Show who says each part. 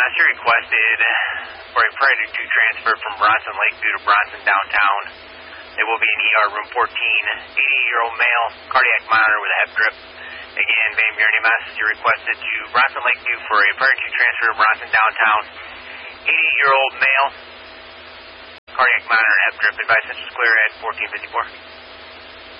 Speaker 1: Mass, you requested for a priority 2 transfer from Bronson Lakeview to Bronson downtown. It will be in ER room 14, 88-year-old male, cardiac monitor with a hep drip. Again, Van Buren Mass, you requested to Bronson Lakeview for a priority 2 transfer to Bronson downtown. 88-year-old male, cardiac monitor and hep drip. Advice is clear at 1454.